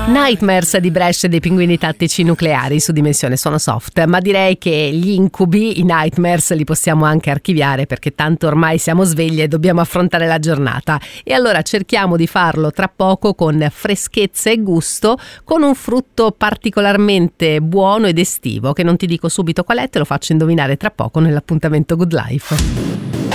Nightmares di Brescia dei Pinguini Tattici Nucleari su Dimensione Suono Soft, ma direi che gli incubi, i nightmares, li possiamo anche archiviare perché tanto ormai siamo svegli e dobbiamo affrontare la giornata. E allora cerchiamo di farlo tra poco con freschezza e gusto, con un frutto particolarmente buono ed estivo che non ti dico subito qual è, te lo faccio indovinare tra poco nell'appuntamento Good Life.